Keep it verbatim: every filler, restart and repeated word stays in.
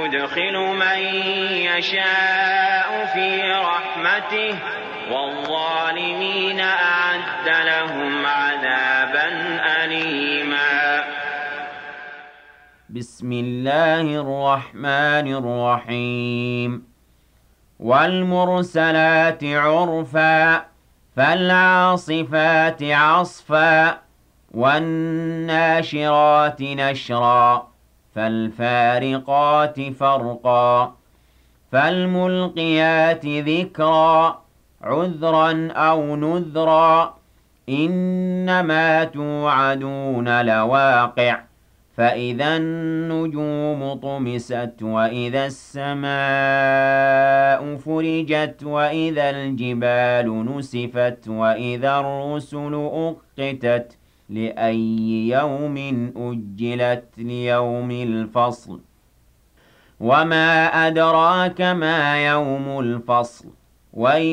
يدخل من يشاء في رحمته والظالمين أعد لهم عذابا أليما. بسم الله الرحمن الرحيم. والمرسلات عرفا فالعاصفات عصفا والناشرات نشرا فالفارقات فرقا فالملقيات ذكرا عذرا أو نذرا إنما توعدون لواقع فإذا النجوم طمست وإذا السماء فرجت وإذا الجبال نسفت وإذا الرسل أقتت لأي يوم أجلت ليوم الفصل وما أدراك ما يوم الفصل ويل